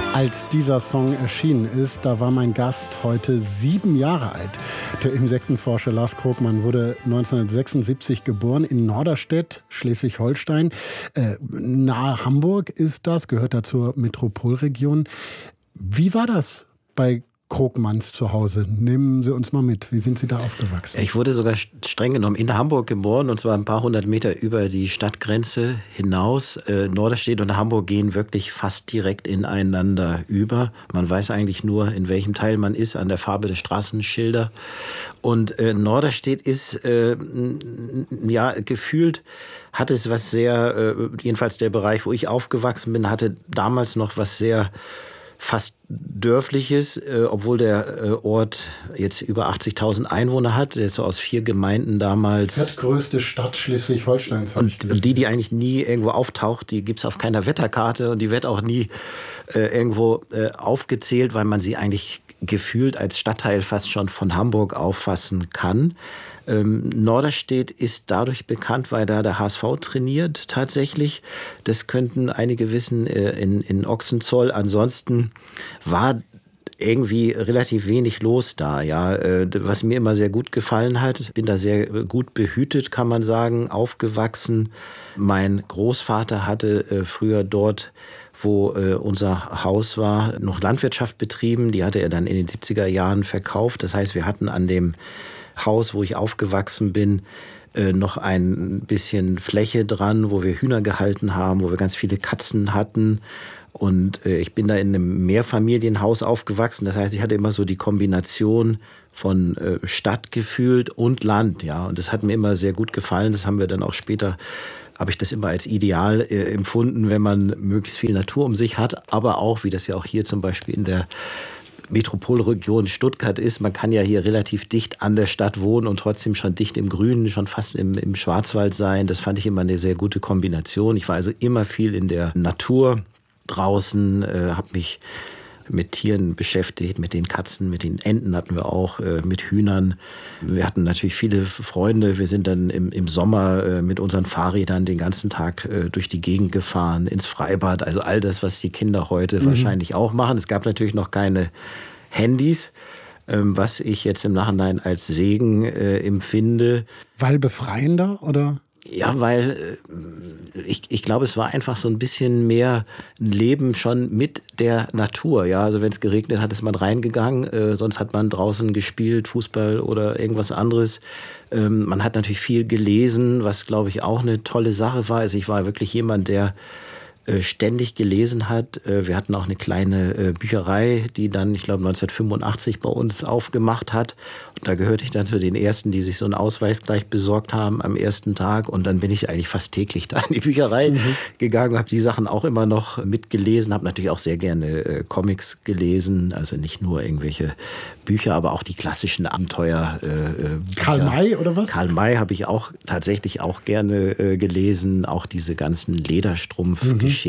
Als dieser Song erschienen ist, da war mein Gast heute 7 Jahre alt. Der Insektenforscher Lars Krogman wurde 1976 geboren in Norderstedt, Schleswig-Holstein. Nahe Hamburg ist das, gehört da zur Metropolregion. Wie war das bei Krogmans zu Hause? Nehmen Sie uns mal mit. Wie sind Sie da aufgewachsen? Ich wurde sogar streng genommen in Hamburg geboren, und zwar ein paar hundert Meter über die Stadtgrenze hinaus. Norderstedt und Hamburg gehen wirklich fast direkt ineinander über. Man weiß eigentlich nur, in welchem Teil man ist, an der Farbe der Straßenschilder. Und Norderstedt ist, gefühlt hat es was sehr, jedenfalls der Bereich, wo ich aufgewachsen bin, hatte damals noch was sehr fast dörfliches, obwohl der Ort jetzt über 80.000 Einwohner hat. Der ist so aus 4 Gemeinden damals. Viertgrößte Stadt Schleswig-Holsteins. Und die eigentlich nie irgendwo auftaucht, die gibt es auf keiner Wetterkarte und die wird auch nie irgendwo aufgezählt, weil man sie eigentlich gefühlt als Stadtteil fast schon von Hamburg auffassen kann. Norderstedt ist dadurch bekannt, weil da der HSV trainiert tatsächlich. Das könnten einige wissen, in Ochsenzoll. Ansonsten war irgendwie relativ wenig los da, ja. Was mir immer sehr gut gefallen hat. Ich bin da sehr gut behütet, kann man sagen, aufgewachsen. Mein Großvater hatte früher dort, wo unser Haus war, noch Landwirtschaft betrieben. Die hatte er dann in den 70er Jahren verkauft. Das heißt, wir hatten an dem Haus, wo ich aufgewachsen bin, noch ein bisschen Fläche dran, wo wir Hühner gehalten haben, wo wir ganz viele Katzen hatten. Und ich bin da in einem Mehrfamilienhaus aufgewachsen. Das heißt, ich hatte immer so die Kombination von Stadt gefühlt und Land. Ja. Und das hat mir immer sehr gut gefallen. Das haben wir dann auch später, habe ich das immer als ideal empfunden, wenn man möglichst viel Natur um sich hat. Aber auch, wie das ja auch hier zum Beispiel in der Metropolregion Stuttgart ist. Man kann ja hier relativ dicht an der Stadt wohnen und trotzdem schon dicht im Grünen, schon fast im Schwarzwald sein. Das fand ich immer eine sehr gute Kombination. Ich war also immer viel in der Natur draußen, habe mich mit Tieren beschäftigt, mit den Katzen, mit den Enten hatten wir auch, mit Hühnern. Wir hatten natürlich viele Freunde. Wir sind dann im Sommer mit unseren Fahrrädern den ganzen Tag durch die Gegend gefahren, ins Freibad. Also all das, was die Kinder heute wahrscheinlich auch machen. Es gab natürlich noch keine Handys, was ich jetzt im Nachhinein als Segen empfinde. Weil befreiender, oder? Ja, weil ich glaube, es war einfach so ein bisschen mehr ein Leben schon mit der Natur. Ja, also wenn es geregnet hat, ist man reingegangen. Sonst hat man draußen gespielt, Fußball oder irgendwas anderes. Man hat natürlich viel gelesen, was, glaube ich, auch eine tolle Sache war. Also ich war wirklich jemand, der ständig gelesen hat. Wir hatten auch eine kleine Bücherei, die dann, ich glaube, 1985 bei uns aufgemacht hat. Und da gehörte ich dann zu den Ersten, die sich so einen Ausweis gleich besorgt haben am ersten Tag. Und dann bin ich eigentlich fast täglich da in die Bücherei gegangen, habe die Sachen auch immer noch mitgelesen, habe natürlich auch sehr gerne Comics gelesen, also nicht nur irgendwelche Bücher, aber auch die klassischen Abenteuer. Karl May oder was? Karl May habe ich auch tatsächlich auch gerne gelesen, auch diese ganzen Lederstrumpfgeschichten.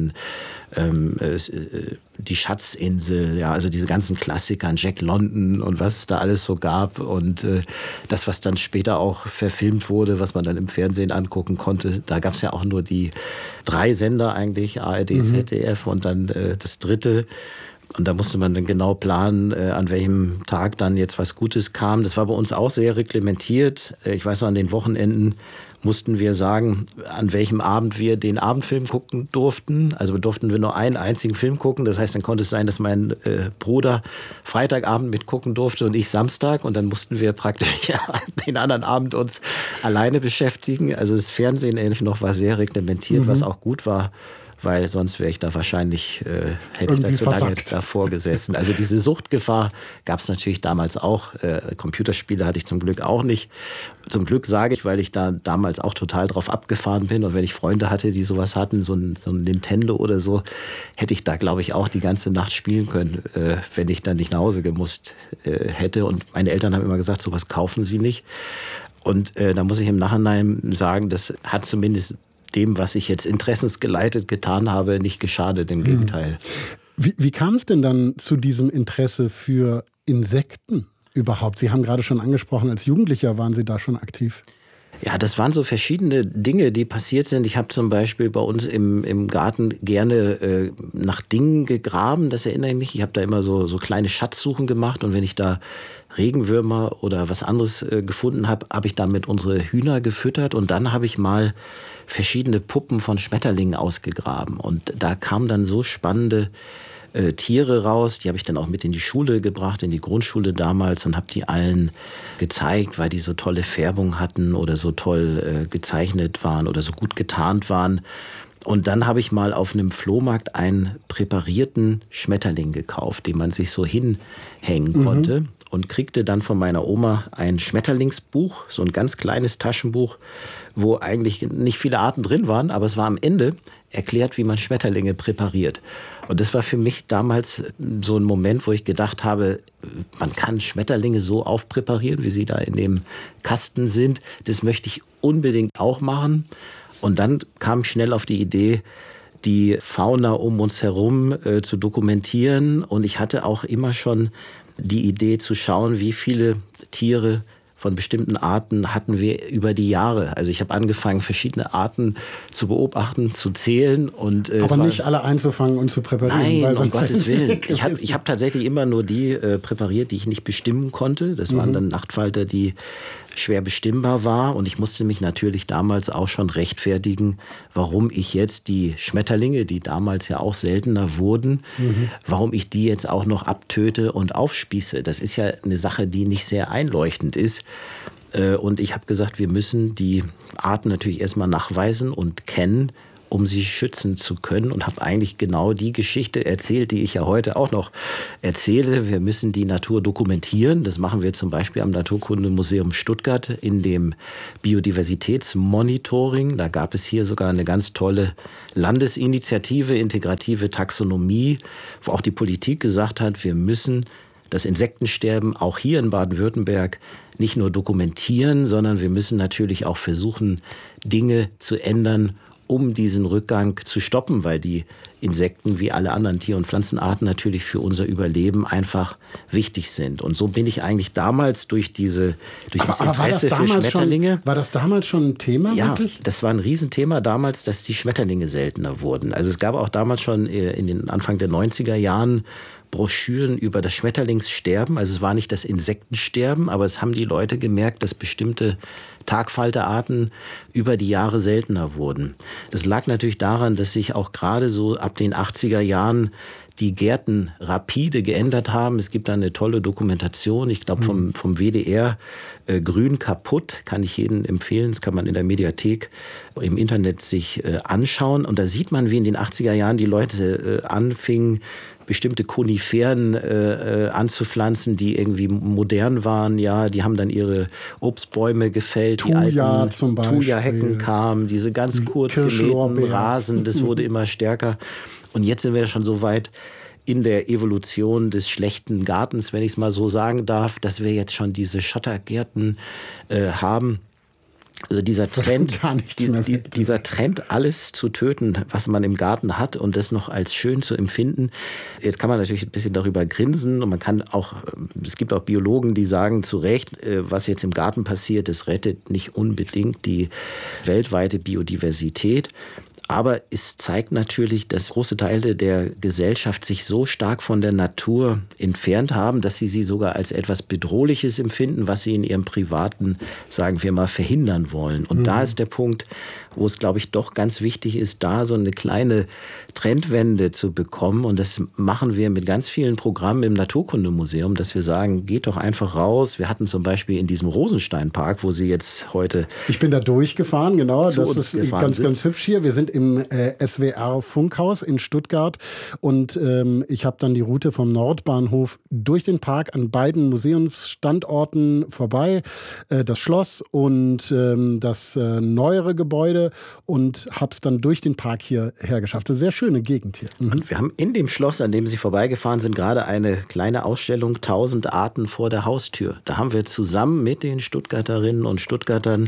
Die Schatzinsel, ja, also diese ganzen Klassiker, Jack London und was es da alles so gab und das, was dann später auch verfilmt wurde, was man dann im Fernsehen angucken konnte, da gab es ja auch nur die 3 Sender eigentlich, ARD, ZDF und dann das 3. Und da musste man dann genau planen, an welchem Tag dann jetzt was Gutes kam. Das war bei uns auch sehr reglementiert. Ich weiß noch, an den Wochenenden mussten wir sagen, an welchem Abend wir den Abendfilm gucken durften. Also durften wir nur einen einzigen Film gucken. Das heißt, dann konnte es sein, dass mein Bruder Freitagabend mitgucken durfte und ich Samstag. Und dann mussten wir praktisch den anderen Abend uns alleine beschäftigen. Also das Fernsehen ähnlich noch war sehr reglementiert, was auch gut war. Weil sonst wäre ich da wahrscheinlich, hätte ich da zu lange davor gesessen. Also diese Suchtgefahr gab es natürlich damals auch. Computerspiele hatte ich zum Glück auch nicht. Zum Glück sage ich, weil ich da damals auch total drauf abgefahren bin. Und wenn ich Freunde hatte, die sowas hatten, so ein Nintendo oder so, hätte ich da, glaube ich, auch die ganze Nacht spielen können, wenn ich dann nicht nach Hause gemusst hätte. Und meine Eltern haben immer gesagt, sowas kaufen sie nicht. Und da muss ich im Nachhinein sagen, das hat zumindest dem, was ich jetzt interessensgeleitet getan habe, nicht geschadet, im Gegenteil. Wie kam es denn dann zu diesem Interesse für Insekten überhaupt? Sie haben gerade schon angesprochen, als Jugendlicher waren Sie da schon aktiv. Ja, das waren so verschiedene Dinge, die passiert sind. Ich habe zum Beispiel bei uns im Garten gerne nach Dingen gegraben, das erinnere ich mich. Ich habe da immer so kleine Schatzsuchen gemacht und wenn ich da Regenwürmer oder was anderes gefunden habe, habe ich damit unsere Hühner gefüttert und dann habe ich mal verschiedene Puppen von Schmetterlingen ausgegraben und da kamen dann so spannende Tiere raus. Die habe ich dann auch mit in die Schule gebracht, in die Grundschule damals und habe die allen gezeigt, weil die so tolle Färbung hatten oder so toll gezeichnet waren oder so gut getarnt waren. Und dann habe ich mal auf einem Flohmarkt einen präparierten Schmetterling gekauft, den man sich so hinhängen konnte und kriegte dann von meiner Oma ein Schmetterlingsbuch, so ein ganz kleines Taschenbuch, wo eigentlich nicht viele Arten drin waren, aber es war am Ende erklärt, wie man Schmetterlinge präpariert. Und das war für mich damals so ein Moment, wo ich gedacht habe, man kann Schmetterlinge so aufpräparieren, wie sie da in dem Kasten sind. Das möchte ich unbedingt auch machen. Und dann kam ich schnell auf die Idee, die Fauna um uns herum zu dokumentieren. Und ich hatte auch immer schon die Idee zu schauen, wie viele Tiere von bestimmten Arten hatten wir über die Jahre. Also ich habe angefangen, verschiedene Arten zu beobachten, zu zählen. Und, aber nicht alle einzufangen und zu präparieren. Nein, um Gottes Willen. Ich hab tatsächlich immer nur die präpariert, die ich nicht bestimmen konnte. Das waren dann Nachtfalter, die schwer bestimmbar war. Und ich musste mich natürlich damals auch schon rechtfertigen, warum ich jetzt die Schmetterlinge, die damals ja auch seltener wurden, warum ich die jetzt auch noch abtöte und aufspieße. Das ist ja eine Sache, die nicht sehr einleuchtend ist. Und ich habe gesagt, wir müssen die Arten natürlich erstmal nachweisen und kennen, um sie schützen zu können und habe eigentlich genau die Geschichte erzählt, die ich ja heute auch noch erzähle. Wir müssen die Natur dokumentieren. Das machen wir zum Beispiel am Naturkundemuseum Stuttgart in dem Biodiversitätsmonitoring. Da gab es hier sogar eine ganz tolle Landesinitiative, integrative Taxonomie, wo auch die Politik gesagt hat, wir müssen das Insektensterben auch hier in Baden-Württemberg nicht nur dokumentieren, sondern wir müssen natürlich auch versuchen, Dinge zu ändern, um diesen Rückgang zu stoppen, weil die Insekten wie alle anderen Tier- und Pflanzenarten natürlich für unser Überleben einfach wichtig sind. Und so bin ich eigentlich damals durch das Interesse für Schmetterlinge. War das damals schon ein Thema wirklich? Ja, das war ein Riesenthema damals, dass die Schmetterlinge seltener wurden. Also es gab auch damals schon in den Anfang der 90er Jahren Broschüren über das Schmetterlingssterben. Also es war nicht das Insektensterben, aber es haben die Leute gemerkt, dass bestimmte Tagfalterarten über die Jahre seltener wurden. Das lag natürlich daran, dass sich auch gerade so ab den 80er Jahren die Gärten rapide geändert haben. Es gibt da eine tolle Dokumentation, ich glaube vom WDR, Grün kaputt, kann ich jedem empfehlen. Das kann man in der Mediathek im Internet sich anschauen. Und da sieht man, wie in den 80er Jahren die Leute anfingen, bestimmte Koniferen anzupflanzen, die irgendwie modern waren. Ja, die haben dann ihre Obstbäume gefällt. Thuja die alten zum Beispiel. Thuja-Hecken kamen, diese ganz kurz gemähten Rasen, das wurde immer stärker. Und jetzt sind wir schon so weit in der Evolution des schlechten Gartens, wenn ich es mal so sagen darf, dass wir jetzt schon diese Schottergärten haben. Also dieser Trend, dieser Trend, alles zu töten, was man im Garten hat und das noch als schön zu empfinden. Jetzt kann man natürlich ein bisschen darüber grinsen und man kann auch, es gibt auch Biologen, die sagen zu Recht, was jetzt im Garten passiert, das rettet nicht unbedingt die weltweite Biodiversität. Aber es zeigt natürlich, dass große Teile der Gesellschaft sich so stark von der Natur entfernt haben, dass sie sogar als etwas Bedrohliches empfinden, was sie in ihrem privaten, sagen wir mal, verhindern wollen. Und da ist der Punkt, wo es, glaube ich, doch ganz wichtig ist, da so eine kleine Trendwende zu bekommen. Und das machen wir mit ganz vielen Programmen im Naturkundemuseum, dass wir sagen, geht doch einfach raus. Wir hatten zum Beispiel in diesem Rosensteinpark, wo Sie jetzt heute... Ich bin da durchgefahren, genau. Das ist ganz hübsch hier. Wir sind im SWR-Funkhaus in Stuttgart und ich habe dann die Route vom Nordbahnhof durch den Park an beiden Museumsstandorten vorbei. Das Schloss und das neuere Gebäude und habe es dann durch den Park hierher geschafft. Eine sehr schöne Gegend hier. Und wir haben in dem Schloss, an dem Sie vorbeigefahren sind, gerade eine kleine Ausstellung 1000 Arten vor der Haustür. Da haben wir zusammen mit den Stuttgarterinnen und Stuttgartern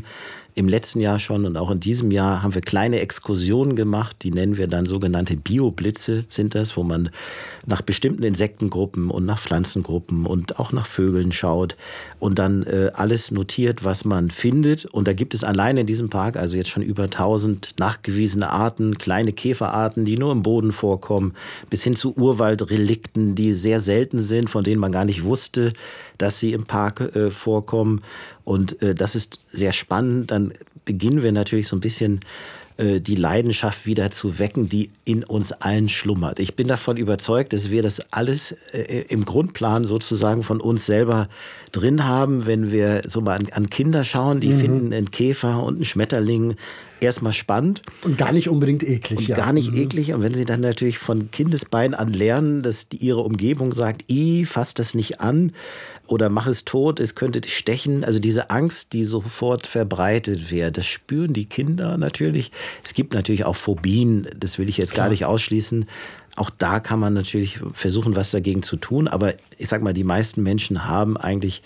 im letzten Jahr schon und auch in diesem Jahr haben wir kleine Exkursionen gemacht, die nennen wir dann sogenannte Bioblitze sind das, wo man nach bestimmten Insektengruppen und nach Pflanzengruppen und auch nach Vögeln schaut und dann alles notiert, was man findet. Und da gibt es allein in diesem Park also jetzt schon über 1000 nachgewiesene Arten, kleine Käferarten, die nur im Boden vorkommen, bis hin zu Urwaldrelikten, die sehr selten sind, von denen man gar nicht wusste, dass sie im Park vorkommen. Und das ist sehr spannend. Dann beginnen wir natürlich so ein bisschen die Leidenschaft wieder zu wecken, die in uns allen schlummert. Ich bin davon überzeugt, dass wir das alles im Grundplan sozusagen von uns selber drin haben, wenn wir so mal an Kinder schauen, die finden einen Käfer und einen Schmetterling erstmal spannend. Und gar nicht unbedingt eklig. Und gar nicht eklig. Und wenn sie dann natürlich von Kindesbein an lernen, dass ihre Umgebung sagt, fass das nicht an oder mach es tot, es könnte dich stechen. Also diese Angst, die sofort verbreitet wird, das spüren die Kinder natürlich. Es gibt natürlich auch Phobien, das will ich jetzt gar nicht ausschließen. Auch da kann man natürlich versuchen, was dagegen zu tun. Aber ich sag mal, die meisten Menschen haben eigentlich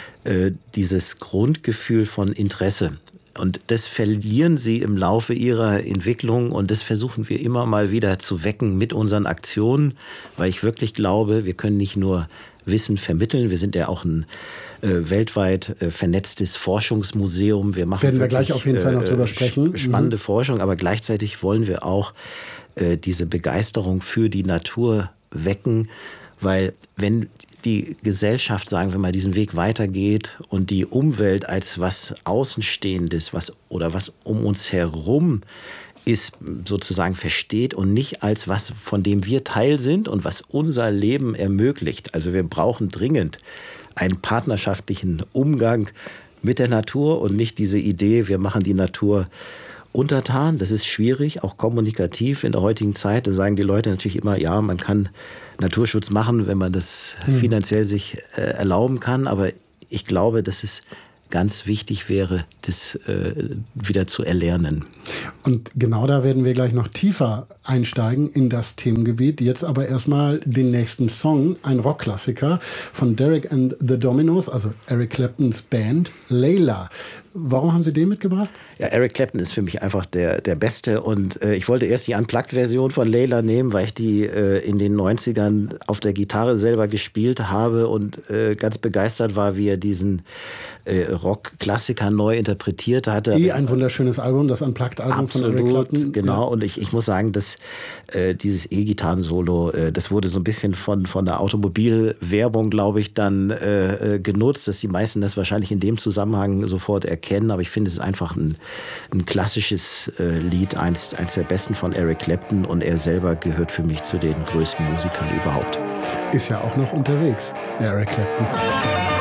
dieses Grundgefühl von Interesse. Und das verlieren sie im Laufe ihrer Entwicklung und das versuchen wir immer mal wieder zu wecken mit unseren Aktionen, weil ich wirklich glaube, wir können nicht nur Wissen vermitteln, wir sind ja auch ein weltweit vernetztes Forschungsmuseum. Wir machen werden wir gleich auf jeden Fall noch drüber sprechen. Spannende Forschung, aber gleichzeitig wollen wir auch diese Begeisterung für die Natur wecken, weil wenn die Gesellschaft, sagen wir mal, diesen Weg weitergeht und die Umwelt als was Außenstehendes, was um uns herum ist, sozusagen versteht und nicht als was, von dem wir Teil sind und was unser Leben ermöglicht. Also wir brauchen dringend einen partnerschaftlichen Umgang mit der Natur und nicht diese Idee, wir machen die Natur untertan. Das ist schwierig, auch kommunikativ in der heutigen Zeit. Da sagen die Leute natürlich immer, ja, man kann Naturschutz machen, wenn man das finanziell sich erlauben kann. Aber ich glaube, dass es ganz wichtig wäre, das wieder zu erlernen. Und genau da werden wir gleich noch tiefer einsteigen in das Themengebiet. Jetzt aber erstmal den nächsten Song, ein Rockklassiker von Derek and the Dominos, also Eric Claptons Band, Layla. Warum haben Sie den mitgebracht? Ja, Eric Clapton ist für mich einfach der Beste und ich wollte erst die Unplugged-Version von Layla nehmen, weil ich die in den 90ern auf der Gitarre selber gespielt habe und ganz begeistert war, wie er diesen Rock-Klassiker neu interpretiert hatte. Ein wunderschönes Album, das Unplugged-Album von Eric Clapton. Genau, ja. Und ich muss sagen, dass dieses E-Gitarren-Solo, das wurde so ein bisschen von der Automobilwerbung, glaube ich, dann genutzt, dass die meisten das wahrscheinlich in dem Zusammenhang sofort erkennen, aber ich finde, es ist einfach ein klassisches Lied, eins der besten von Eric Clapton und er selber gehört für mich zu den größten Musikern überhaupt. Ist ja auch noch unterwegs, Eric Clapton.